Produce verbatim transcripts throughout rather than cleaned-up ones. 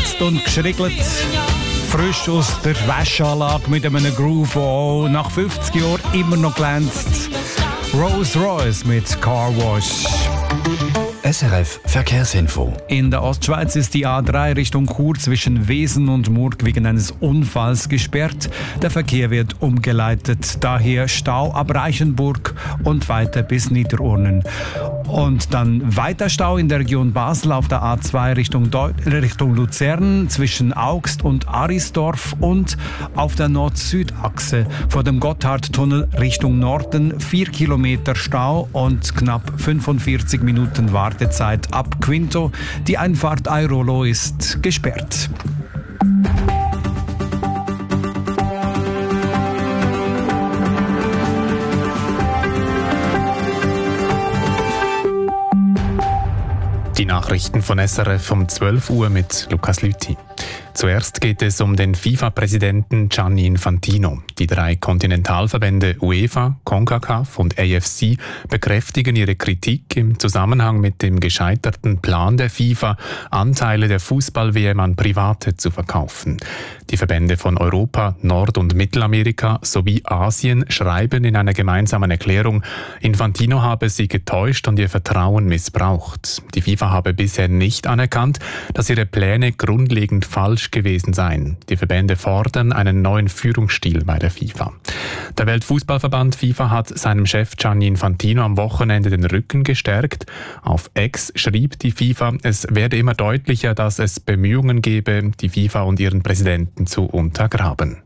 gekratzt und geschriggelt. Frisch aus der Wäscheanlage mit einem Groove, der nach fünfzig Jahren immer noch glänzt. Rolls Royce mit Car Wash. S R F Verkehrsinfo. In der Ostschweiz ist die A drei Richtung Chur zwischen Wesen und Murg wegen eines Unfalls gesperrt. Der Verkehr wird umgeleitet. Daher Stau ab Reichenburg und weiter bis Niederurnen. Und dann weiter Stau in der Region Basel auf der A zwei Richtung, Deu- Richtung Luzern zwischen Augst und Arisdorf und auf der Nord-Süd-Achse vor dem Gotthardtunnel Richtung Norden vier Kilometer Stau und knapp fünfundvierzig Minuten Wartezeit ab Quinto. Die Einfahrt Airolo ist gesperrt. Die Nachrichten von S R F um zwölf Uhr mit Lukas Lüthi. Zuerst geht es um den FIFA-Präsidenten Gianni Infantino. Die drei Kontinentalverbände UEFA, CONCACAF und A F C bekräftigen ihre Kritik im Zusammenhang mit dem gescheiterten Plan der FIFA, Anteile der Fußball-W M an Private zu verkaufen. Die Verbände von Europa, Nord- und Mittelamerika sowie Asien schreiben in einer gemeinsamen Erklärung, Infantino habe sie getäuscht und ihr Vertrauen missbraucht. Die FIFA habe bisher nicht anerkannt, dass ihre Pläne grundlegend falsch gewesen seien. Die Verbände fordern einen neuen Führungsstil bei der FIFA. Der Weltfußballverband FIFA hat seinem Chef Gianni Infantino am Wochenende den Rücken gestärkt. Auf X schrieb die FIFA, es werde immer deutlicher, dass es Bemühungen gebe, die FIFA und ihren Präsidenten zu untergraben.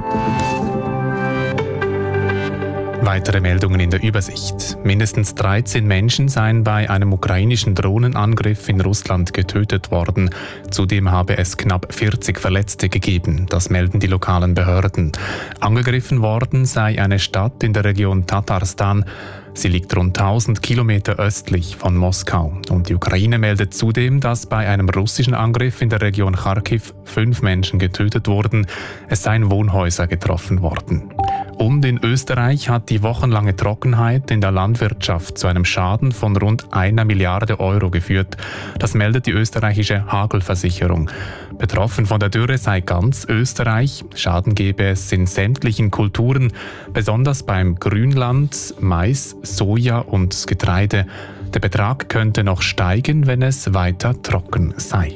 Weitere Meldungen in der Übersicht. Mindestens dreizehn Menschen seien bei einem ukrainischen Drohnenangriff in Russland getötet worden. Zudem habe es knapp vierzig Verletzte gegeben. Das melden die lokalen Behörden. Angegriffen worden sei eine Stadt in der Region Tatarstan. Sie liegt rund tausend Kilometer östlich von Moskau. Und die Ukraine meldet zudem, dass bei einem russischen Angriff in der Region Kharkiv fünf Menschen getötet wurden. Es seien Wohnhäuser getroffen worden. Und in Österreich hat die wochenlange Trockenheit in der Landwirtschaft zu einem Schaden von rund einer Milliarde Euro geführt. Das meldet die österreichische Hagelversicherung. Betroffen von der Dürre sei ganz Österreich. Schaden gebe es in sämtlichen Kulturen, besonders beim Grünland, Mais, Soja und Getreide. Der Betrag könnte noch steigen, wenn es weiter trocken sei.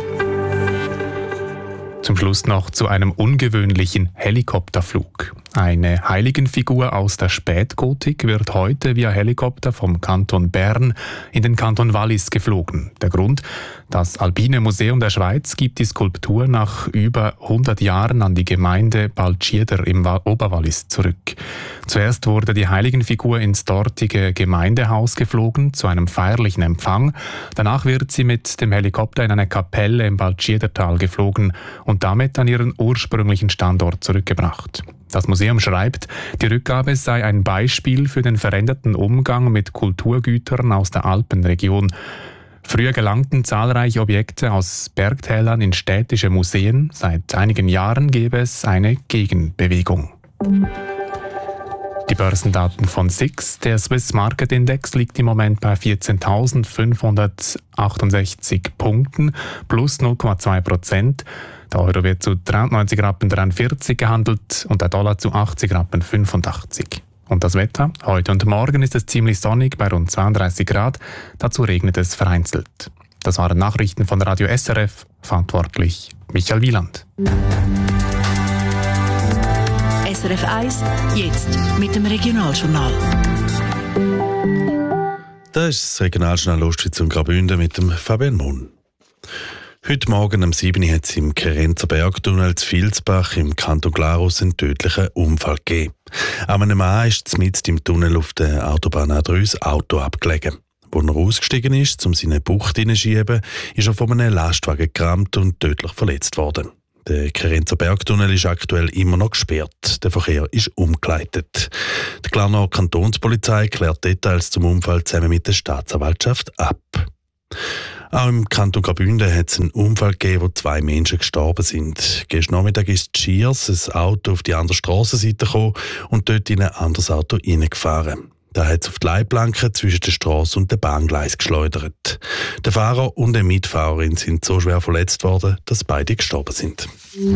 Zum Schluss noch zu einem ungewöhnlichen Helikopterflug. Eine Heiligenfigur aus der Spätgotik wird heute via Helikopter vom Kanton Bern in den Kanton Wallis geflogen. Der Grund? Das Alpine Museum der Schweiz gibt die Skulptur nach über hundert Jahren an die Gemeinde Baltschirder im Oberwallis zurück. Zuerst wurde die Heiligenfigur ins dortige Gemeindehaus geflogen, zu einem feierlichen Empfang. Danach wird sie mit dem Helikopter in eine Kapelle im Baltschirdertal geflogen und damit an ihren ursprünglichen Standort zurückgebracht. Das Museum schreibt, die Rückgabe sei ein Beispiel für den veränderten Umgang mit Kulturgütern aus der Alpenregion. Früher gelangten zahlreiche Objekte aus Bergtälern in städtische Museen. Seit einigen Jahren gäbe es eine Gegenbewegung. Die Börsendaten von S I X. Der Swiss Market Index liegt im Moment bei vierzehntausendfünfhundertachtundsechzig Punkten, plus null Komma zwei Prozent. Der Euro wird zu dreiundneunzig Rappen dreiundvierzig gehandelt und der Dollar zu achtzig Rappen fünfundachtzig. Und das Wetter? Heute und morgen ist es ziemlich sonnig bei rund zweiunddreißig Grad. Dazu regnet es vereinzelt. Das waren Nachrichten von Radio S R F. Verantwortlich Michael Wieland. S R F eins, jetzt mit dem Regionaljournal. Das ist das Regionaljournal Ostschweiz und Graubünden mit dem Fabian Mohn. Heute Morgen um sieben Uhr hat es im Kerenzer Bergtunnel zu Vilsbach im Kanton Glarus einen tödlichen Unfall gegeben. An einem Mann ist mitten im Tunnel auf der Autobahn A drei das Auto abgelegen. Als er ausgestiegen ist, um seine Bucht hineinzuschieben, ist er von einem Lastwagen gerammt und tödlich verletzt worden. Der Kerenzer Bergtunnel ist aktuell immer noch gesperrt. Der Verkehr ist umgeleitet. Die Glarner Kantonspolizei klärt Details zum Unfall zusammen mit der Staatsanwaltschaft ab. Auch im Kanton Graubünden hat es einen Unfall gegeben, wo zwei Menschen gestorben sind. Gestern Nachmittag ist Schiers ein Auto auf die andere Strassenseite gekommen und dort in ein anderes Auto reingefahren. Da hat es auf die Leitplanke zwischen der Strasse und dem Bahngleis geschleudert. Der Fahrer und die Mitfahrerin sind so schwer verletzt worden, dass beide gestorben sind.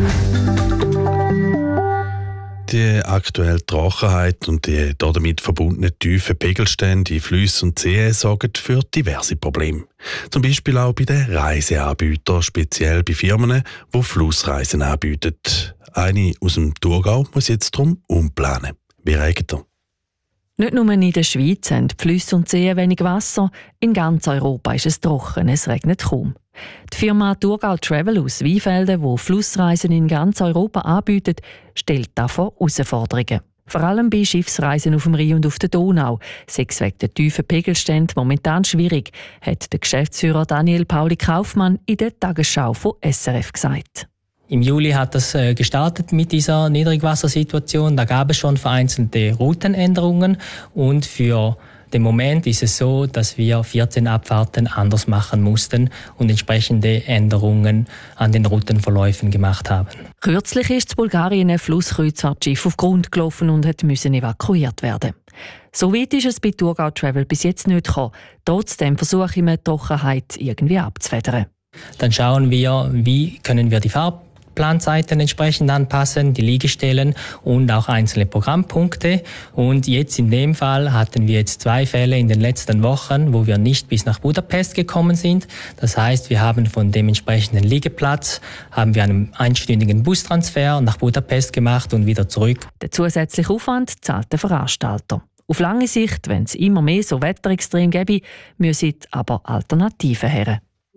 Die aktuelle Trockenheit und die damit verbundenen tiefen Pegelstände in Flüssen und Seen sorgen für diverse Probleme. Zum Beispiel auch bei den Reiseanbietern, speziell bei Firmen, die Flussreisen anbieten. Eine aus dem Thurgau muss jetzt darum umplanen. Wie regnet er? Nicht nur in der Schweiz haben die Flüsse und Seen wenig Wasser, in ganz Europa ist es trocken, es regnet kaum. Die Firma Thurgau Travel aus Weinfelden, die Flussreisen in ganz Europa anbietet, stellt davor Herausforderungen. Vor allem bei Schiffsreisen auf dem Rhein und auf der Donau, sei es wegen der tiefen Pegelstände momentan schwierig, hat der Geschäftsführer Daniel Pauli Kaufmann in der Tagesschau von S R F gesagt. Im Juli hat das gestartet mit dieser Niedrigwassersituation. Da gab es schon vereinzelte Routenänderungen und für den Moment ist es so, dass wir vierzehn Abfahrten anders machen mussten und entsprechende Änderungen an den Routenverläufen gemacht haben. Kürzlich ist in Bulgarien ein Flusskreuzfahrtschiff auf Grund gelaufen und hat müssen evakuiert werden. So weit ist es bei Thurgau Travel bis jetzt nicht gekommen. Trotzdem versuche ich, die Trockenheit irgendwie abzufedern. Dann schauen wir, wie können wir die Farbe Planzeiten entsprechend anpassen, die Liegestellen und auch einzelne Programmpunkte. Und jetzt in dem Fall hatten wir jetzt zwei Fälle in den letzten Wochen, wo wir nicht bis nach Budapest gekommen sind. Das heißt, wir haben von dem entsprechenden Liegeplatz haben wir einen einstündigen Bustransfer nach Budapest gemacht und wieder zurück. Der zusätzliche Aufwand zahlt der Veranstalter. Auf lange Sicht, wenn es immer mehr so Wetterextreme gäbe, müssen aber Alternativen her.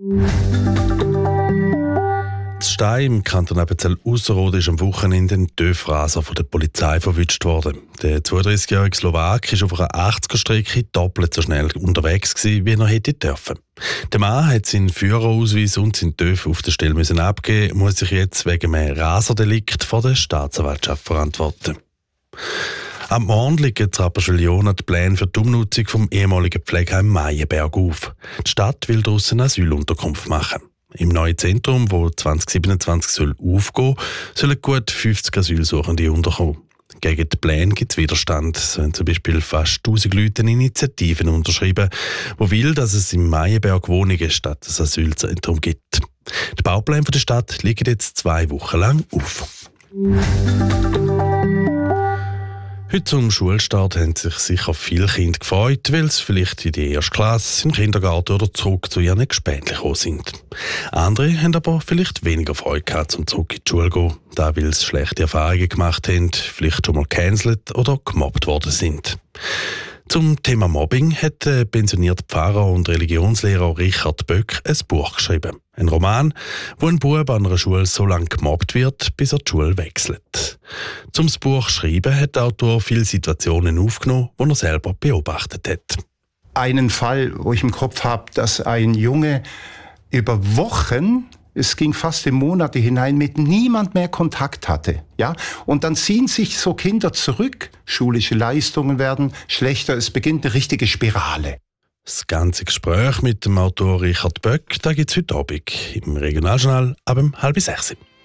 In Stein im Kanton Appenzell-Ausserrhoden ist am Wochenende ein Töfraser von der Polizei verwünscht worden. Der zweiunddreißigjährige Slowak war auf einer achtziger-Strecke doppelt so schnell unterwegs gewesen, wie er hätte dürfen. Der Mann hat seinen Führerausweis und seinen TÜV auf der Stelle müssen abgeben, muss sich jetzt wegen einem Raserdelikt vor der Staatsanwaltschaft verantworten. Am Morgen liegen in Rapperswil-Jona die Pläne für die Umnutzung vom ehemaligen Pflegeheim Meienberg auf. Die Stadt will daraus eine Asylunterkunft machen. Im neuen Zentrum, das zwanzig siebenundzwanzig soll aufgehen soll, sollen gut fünfzig Asylsuchende unterkommen. Gegen die Pläne gibt es Widerstand. So haben zum Beispiel fast tausend Leute Initiativen unterschrieben, die will, dass es im Meienberg Wohnungen statt das Asylzentrum gibt. Die Baupläne der Stadt liegen jetzt zwei Wochen lang auf. Heute zum Schulstart haben sich sicher viele Kinder gefreut, weil sie vielleicht in die erste Klasse, im Kindergarten oder zurück zu ihren Gespännchen gekommen sind. Andere haben aber vielleicht weniger Freude gehabt, zum zurück in die Schule zu gehen, da weil sie schlechte Erfahrungen gemacht haben, vielleicht schon mal gecancelt oder gemobbt worden sind. Zum Thema Mobbing hat der pensionierte Pfarrer und Religionslehrer Richard Böck ein Buch geschrieben. Ein Roman, wo ein Bub an einer Schule so lange gemobbt wird, bis er die Schule wechselt. Zum Buch schreiben hat der Autor viele Situationen aufgenommen, die er selber beobachtet hat. Einen Fall, wo ich im Kopf habe, dass ein Junge über Wochen, es ging fast in Monate hinein, mit niemand mehr Kontakt hatte. Ja? Und dann ziehen sich so Kinder zurück, schulische Leistungen werden schlechter, es beginnt eine richtige Spirale. Das ganze Gespräch mit dem Autor Richard Böck, da gibt es heute Abend im Regionaljournal ab halb sechs.